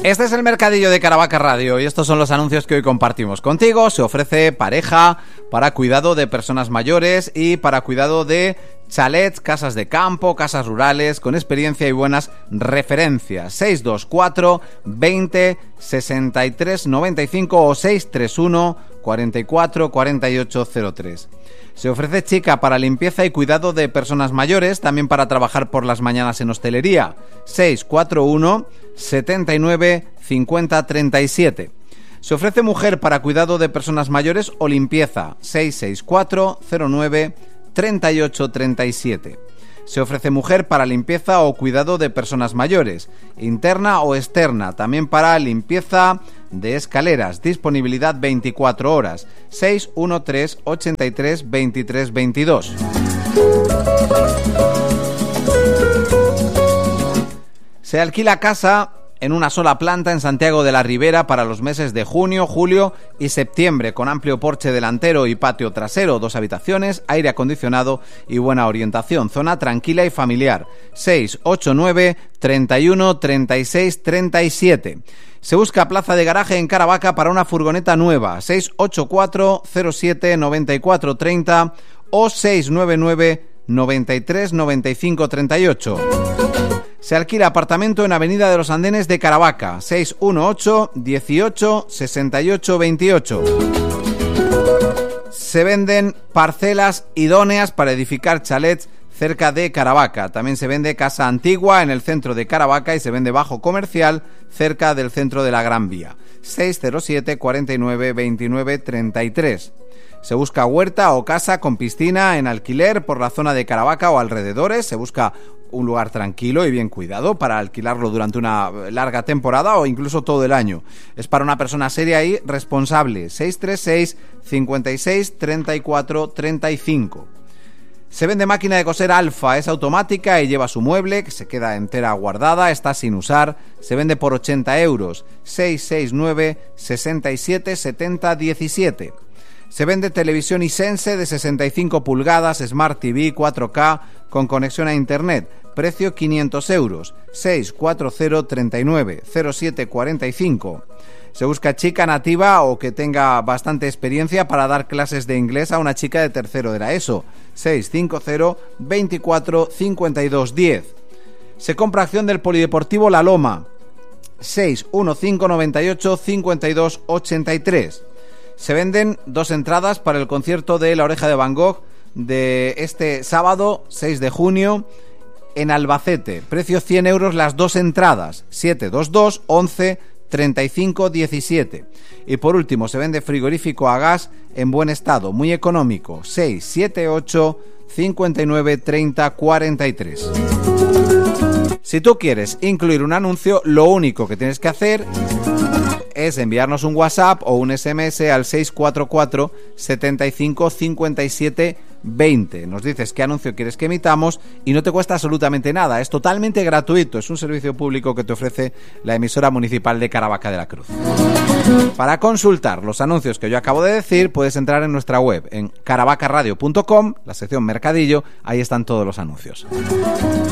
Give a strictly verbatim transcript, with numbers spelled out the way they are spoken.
Este es el Mercadillo de Caravaca Radio y estos son los anuncios que hoy compartimos contigo. Se ofrece pareja para cuidado de personas mayores y para cuidado de chalets, casas de campo, casas rurales con experiencia y buenas referencias. seis dos cuatro, veinte, sesenta y tres, noventa y cinco o seis tres uno, cuarenta y cuatro, cuarenta y ocho cero tres. Se ofrece chica para limpieza y cuidado de personas mayores, también para trabajar por las mañanas en hostelería. seis cuatro uno, setenta y nueve, cincuenta, treinta y siete. Se ofrece mujer para cuidado de personas mayores o limpieza. seis seis cuatro, cero nueve, treinta y ocho, treinta y siete. Se ofrece mujer para limpieza o cuidado de personas mayores, interna o externa, también para limpieza de escaleras. Disponibilidad veinticuatro horas. seis uno tres, ochenta y tres, veintitrés, veintidós. Se alquila casa en una sola planta en Santiago de la Ribera para los meses de junio, julio y septiembre, con amplio porche delantero y patio trasero, dos habitaciones, aire acondicionado y buena orientación. Zona tranquila y familiar. seis ocho nueve, treinta y uno, treinta y seis, treinta y siete. Se busca plaza de garaje en Caravaca para una furgoneta nueva. seis ocho cuatro, cero siete, noventa y cuatro, treinta o seis nueve nueve, noventa y tres, noventa y cinco, treinta y ocho. Se alquila apartamento en Avenida de los Andenes de Caravaca. seis uno ocho, dieciocho, sesenta y ocho, veintiocho. Se venden parcelas idóneas para edificar chalets cerca de Caravaca. También se vende casa antigua en el centro de Caravaca y se vende bajo comercial cerca del centro de la Gran Vía. seis cero siete, cuarenta y nueve, veintinueve, treinta y tres. Se busca huerta o casa con piscina en alquiler por la zona de Caravaca o alrededores. Se busca un lugar tranquilo y bien cuidado para alquilarlo durante una larga temporada o incluso todo el año. Es para una persona seria y responsable. seis tres seis, cincuenta y seis, treinta y cuatro, treinta y cinco. Se vende máquina de coser Alfa, es automática y lleva su mueble, que se queda entera guardada, está sin usar. Se vende por ochenta euros. seis seis nueve, sesenta y siete, setenta, diecisiete. Se vende televisión Hisense de sesenta y cinco pulgadas, Smart T V cuatro K con conexión a internet. Precio quinientos euros. seis cuatro cero, treinta y nueve, cero siete, cuarenta y cinco. Se busca chica nativa o que tenga bastante experiencia para dar clases de inglés a una chica de tercero de la ESO. seis cinco cero, veinticuatro, cincuenta y dos, diez. Se compra acción del Polideportivo La Loma. seis uno cinco, noventa y ocho, cincuenta y dos, ochenta y tres. Se venden dos entradas para el concierto de La Oreja de Van Gogh de este sábado seis de junio en Albacete. Precio cien euros las dos entradas. siete dos dos, once, treinta y cinco, diecisiete. Y por último se vende frigorífico a gas en buen estado, muy económico. seis siete ocho, cincuenta y nueve, treinta, cuarenta y tres. Si tú quieres incluir un anuncio, lo único que tienes que hacer es enviarnos un WhatsApp o un S M S al seis cuatro cuatro, setenta y cinco, cincuenta y siete, veinte. Nos dices qué anuncio quieres que emitamos y no te cuesta absolutamente nada. Es totalmente gratuito. Es un servicio público que te ofrece la emisora municipal de Caravaca de la Cruz. Para consultar los anuncios que yo acabo de decir, puedes entrar en nuestra web en caravaca radio punto com, la sección Mercadillo. Ahí están todos los anuncios.